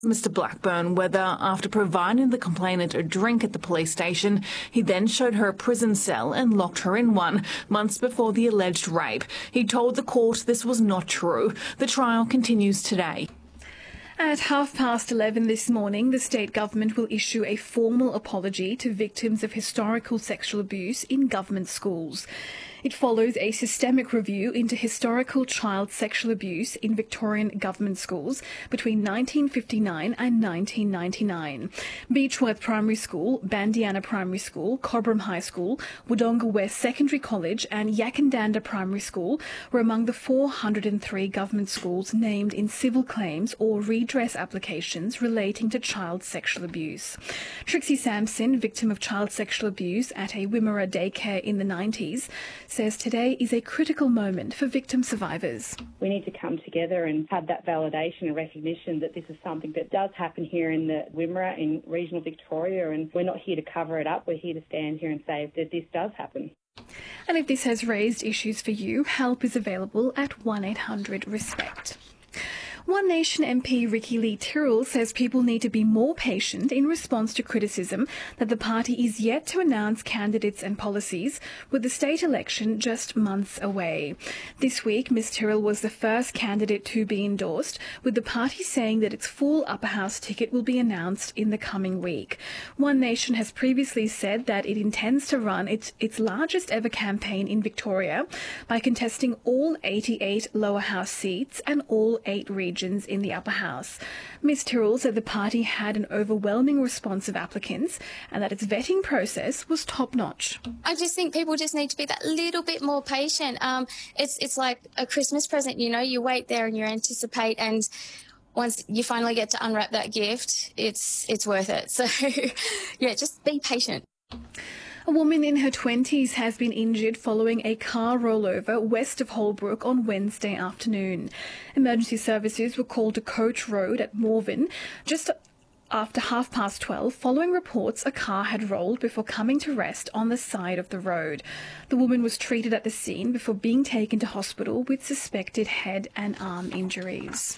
Mr. Blackburn whether, after providing the complainant a drink at the police station, he then showed her a prison cell and locked her in one, months before the alleged rape. He told the court this was not true. The trial continues today. At 11:30 this morning, the state government will issue a formal apology to victims of historical sexual abuse in government schools. It follows a systemic review into historical child sexual abuse in Victorian government schools between 1959 and 1999. Beechworth Primary School, Bandiana Primary School, Cobram High School, Wodonga West Secondary College and Yakandanda Primary School were among the 403 government schools named in civil claims or redress applications relating to child sexual abuse. Trixie Sampson, victim of child sexual abuse at a Wimmera daycare in the 90s, says today is a critical moment for victim survivors. We need to come together and have that validation and recognition that this is something that does happen here in the Wimmera in regional Victoria, and we're not here to cover it up. We're here to stand here and say that this does happen. And if this has raised issues for you, help is available at 1-800-RESPECT. One Nation MP Ricky Lee Tyrrell says people need to be more patient in response to criticism that the party is yet to announce candidates and policies, with the state election just months away. This week, Ms Tyrrell was the first candidate to be endorsed, with the party saying that its full upper house ticket will be announced in the coming week. One Nation has previously said that it intends to run its largest ever campaign in Victoria by contesting all 88 lower house seats and all 8 regions in the upper house. Ms Tyrrell said the party had an overwhelming response of applicants and that its vetting process was top-notch. I just think people just need to be that little bit more patient. It's like a Christmas present, you know, you wait there and you anticipate, and once you finally get to unwrap that gift, it's worth it. So, yeah, just be patient. A woman in her 20s has been injured following a car rollover west of Holbrook on Wednesday afternoon. Emergency services were called to Coach Road at Morven just after 12:30, following reports a car had rolled before coming to rest on the side of the road. The woman was treated at the scene before being taken to hospital with suspected head and arm injuries.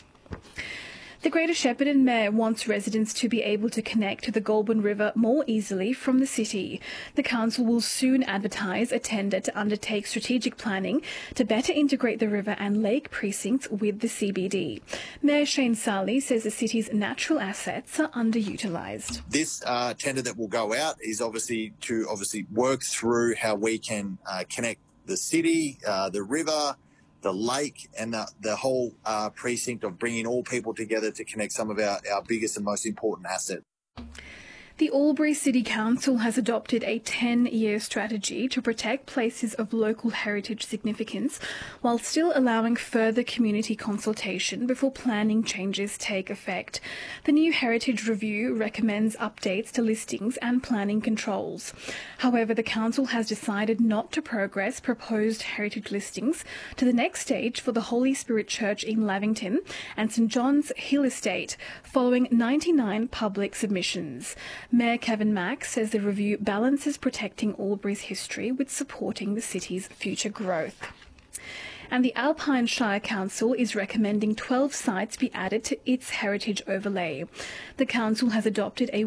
The Greater Shepparton Mayor wants residents to be able to connect to the Goulburn River more easily from the city. The council will soon advertise a tender to undertake strategic planning to better integrate the river and lake precincts with the CBD. Mayor Shane Sarley says the city's natural assets are underutilised. This tender that will go out is obviously to work through how we can connect the city, the river, the lake, and the whole precinct of bringing all people together to connect some of our biggest and most important assets. The Albury City Council has adopted a 10-year strategy to protect places of local heritage significance while still allowing further community consultation before planning changes take effect. The new Heritage Review recommends updates to listings and planning controls. However, the Council has decided not to progress proposed heritage listings to the next stage for the Holy Spirit Church in Lavington and St John's Hill Estate, following 99 public submissions. Mayor Kevin Mack says the review balances protecting Albury's history with supporting the city's future growth. And the Alpine Shire Council is recommending 12 sites be added to its heritage overlay. The council has adopted a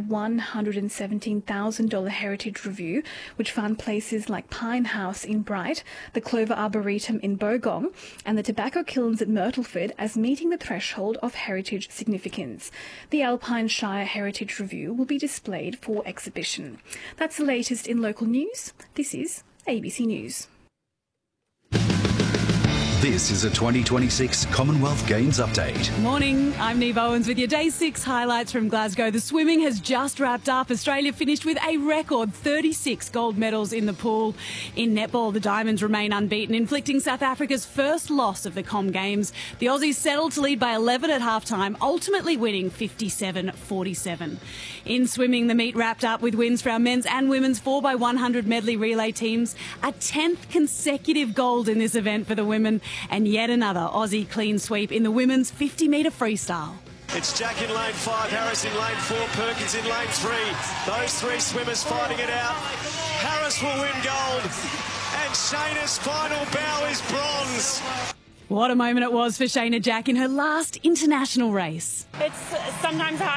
$117,000 heritage review, which found places like Pine House in Bright, the Clover Arboretum in Bogong, and the tobacco kilns at Myrtleford as meeting the threshold of heritage significance. The Alpine Shire Heritage Review will be displayed for exhibition. That's the latest in local news. This is ABC News. This is a 2026 Commonwealth Games update. Morning, I'm Neve Owens with your Day 6 highlights from Glasgow. The swimming has just wrapped up. Australia finished with a record 36 gold medals in the pool. In netball, the Diamonds remain unbeaten, inflicting South Africa's first loss of the Com Games. The Aussies settled to lead by 11 at halftime, ultimately winning 57-47. In swimming, the meet wrapped up with wins for our men's and women's 4x100 medley relay teams. A 10th consecutive gold in this event for the women, and yet another Aussie clean sweep in the women's 50-metre freestyle. It's Jack in lane 5, Harris in lane 4, Perkins in lane 3. Those three swimmers fighting it out. Harris will win gold, and Shayna's final bow is bronze. What a moment it was for Shayna Jack in her last international race. It's sometimes hard